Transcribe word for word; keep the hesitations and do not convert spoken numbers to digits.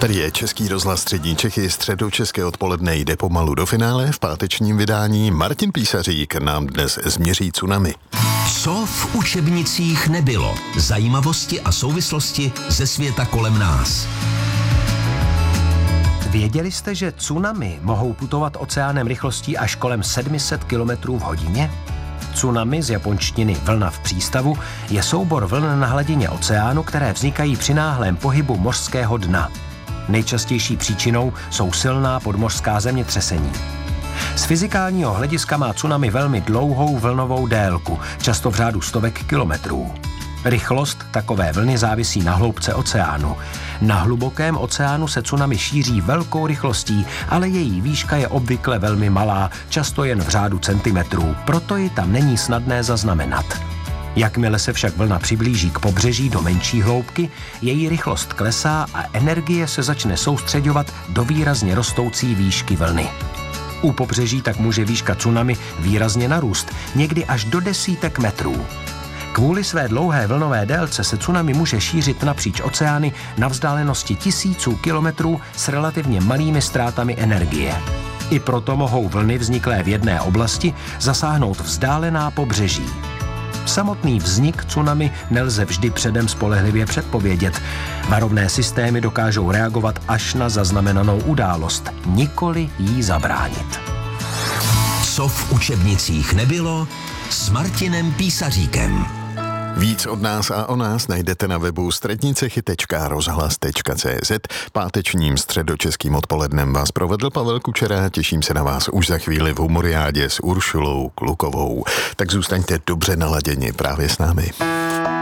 Tady je Český rozhlas Střední Čechy, středočeské odpoledne jde pomalu do finále. V pátečním vydání Martin Písařík nám dnes změří tsunami. Co v učebnicích nebylo? Zajímavosti a souvislosti ze světa kolem nás. Věděli jste, že tsunami mohou putovat oceánem rychlostí až kolem sedm set kilometrů v hodině? Tsunami, z japonštiny vlna v přístavu, je soubor vln na hladině oceánu, které vznikají při náhlém pohybu mořského dna. Nejčastější příčinou jsou silná podmořská zemětřesení. Z fyzikálního hlediska má tsunami velmi dlouhou vlnovou délku, často v řádu stovek kilometrů. Rychlost takové vlny závisí na hloubce oceánu. Na hlubokém oceánu se tsunami šíří velkou rychlostí, ale její výška je obvykle velmi malá, často jen v řádu centimetrů, proto ji tam není snadné zaznamenat. Jakmile se však vlna přiblíží k pobřeží do menší hloubky, její rychlost klesá a energie se začne soustřeďovat do výrazně rostoucí výšky vlny. U pobřeží tak může výška tsunami výrazně narůst, někdy až do desítek metrů. Kvůli své dlouhé vlnové délce se tsunami může šířit napříč oceány na vzdálenosti tisíců kilometrů s relativně malými ztrátami energie. I proto mohou vlny vzniklé v jedné oblasti zasáhnout vzdálená pobřeží. Samotný vznik tsunami nelze vždy předem spolehlivě předpovědět. Varovné systémy dokážou reagovat až na zaznamenanou událost, nikoli jí zabránit. Co v učebnicích nebylo s Martinem Písaříkem. Víc od nás a o nás najdete na webu střednicechy tečka rozhlas tečka cé zet. Pátečním středočeským odpolednem vás provedl Pavel Kučera. Těším se na vás už za chvíli v Humoriádě s Uršulou Klukovou. Tak zůstaňte dobře naladěni právě s námi.